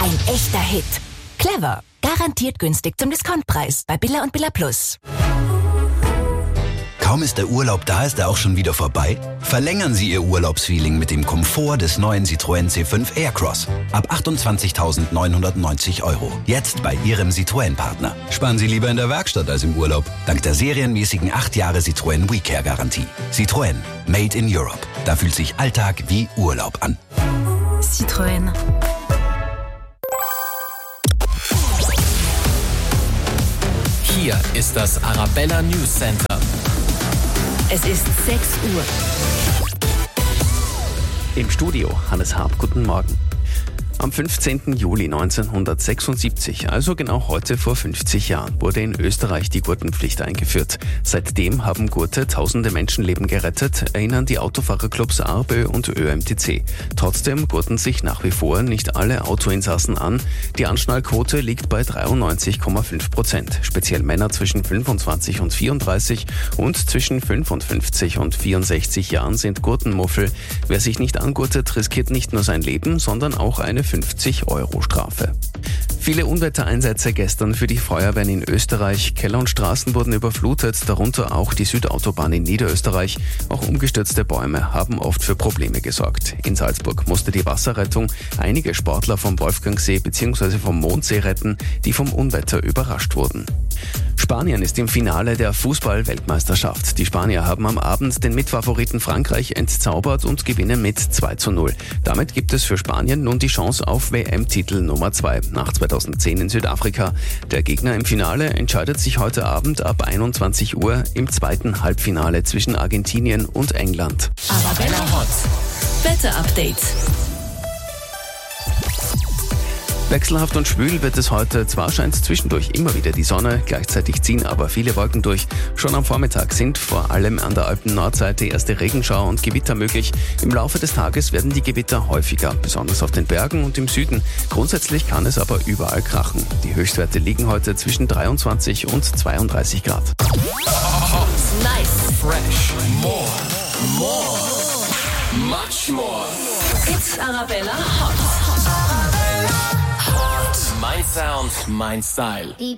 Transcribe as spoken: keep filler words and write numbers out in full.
Ein echter Hit. Clever. Garantiert günstig zum Discountpreis bei Billa und Billa Plus. Kaum ist der Urlaub da, ist er auch schon wieder vorbei? Verlängern Sie Ihr Urlaubsfeeling mit dem Komfort des neuen Citroën C fünf Aircross. Ab achtundzwanzigtausendneunhundertneunzig Euro. Jetzt bei Ihrem Citroën-Partner. Sparen Sie lieber in der Werkstatt als im Urlaub. Dank der serienmäßigen acht Jahre Citroën WeCare-Garantie. Citroën. Made in Europe. Da fühlt sich Alltag wie Urlaub an. Citroën. Hier ist das Arabella News Center. Es ist sechs Uhr. Im Studio Hannes Harp, guten Morgen. Am fünfzehnten Juli neunzehnhundertsechsundsiebzig, also genau heute vor fünfzig Jahren, wurde in Österreich die Gurtenpflicht eingeführt. Seitdem haben Gurte tausende Menschenleben gerettet, erinnern die Autofahrerclubs ARBÖ und ÖMTC. Trotzdem gurten sich nach wie vor nicht alle Autoinsassen an. Die Anschnallquote liegt bei dreiundneunzig Komma fünf Prozent. Speziell Männer zwischen fünfundzwanzig und vierunddreißig und zwischen fünfundfünfzig und vierundsechzig Jahren sind Gurtenmuffel. Wer sich nicht angurtet, riskiert nicht nur sein Leben, sondern auch eine fünfzig Euro Strafe. Viele Unwettereinsätze gestern für die Feuerwehren in Österreich. Keller und Straßen wurden überflutet, darunter auch die Südautobahn in Niederösterreich. Auch umgestürzte Bäume haben oft für Probleme gesorgt. In Salzburg musste die Wasserrettung einige Sportler vom Wolfgangsee bzw. vom Mondsee retten, die vom Unwetter überrascht wurden. Spanien ist im Finale der Fußball-Weltmeisterschaft. Die Spanier haben am Abend den Mitfavoriten Frankreich entzaubert und gewinnen mit zwei zu null. Damit gibt es für Spanien nun die Chance auf W M-Titel Nummer zwei nach zweitausendzehn in Südafrika. Der Gegner im Finale entscheidet sich heute Abend ab einundzwanzig Uhr im zweiten Halbfinale zwischen Argentinien und England. Arabella Hot. Wetter-Update. Wechselhaft und schwül wird es heute. Zwar scheint zwischendurch immer wieder die Sonne, gleichzeitig ziehen aber viele Wolken durch. Schon am Vormittag sind vor allem an der Alpen-Nordseite erste Regenschauer und Gewitter möglich. Im Laufe des Tages werden die Gewitter häufiger, besonders auf den Bergen und im Süden. Grundsätzlich kann es aber überall krachen. Die Höchstwerte liegen heute zwischen dreiundzwanzig und zweiunddreißig Grad. Hot, nice, fresh, more, more, much more. It's Arabella Hot. Mein Sound, mein Style.